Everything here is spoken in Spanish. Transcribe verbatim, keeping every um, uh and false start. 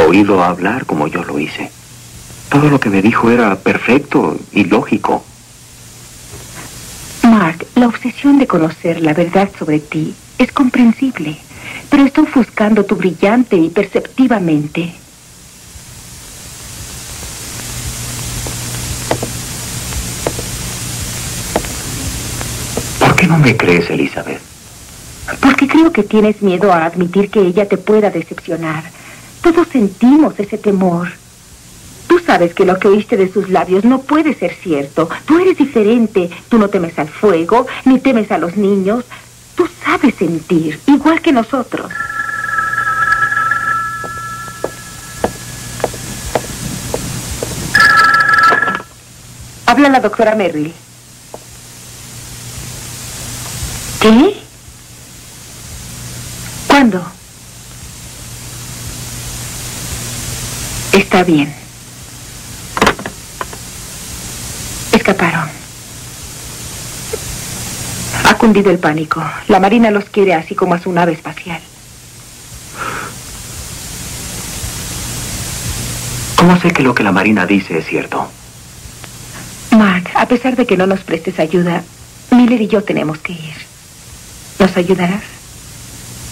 oírlo hablar como yo lo hice. Todo lo que me dijo era perfecto y lógico. Mark, la obsesión de conocer la verdad sobre ti es comprensible, pero está ofuscando tu brillante y perceptiva mente. ¿Por qué no me crees, Elizabeth? Porque creo que tienes miedo a admitir que ella te pueda decepcionar. Todos sentimos ese temor. Tú sabes que lo que oíste de sus labios no puede ser cierto. Tú eres diferente. Tú no temes al fuego, ni temes a los niños. Tú sabes sentir, igual que nosotros. Habla la doctora Merrill. ¿Qué? ¿Cuándo? Está bien. Escaparon. Ha cundido el pánico. La Marina los quiere así como a su nave espacial. ¿Cómo sé que lo que la Marina dice es cierto? Mark, a pesar de que no nos prestes ayuda, Miller y yo tenemos que ir. ¿Nos ayudarás?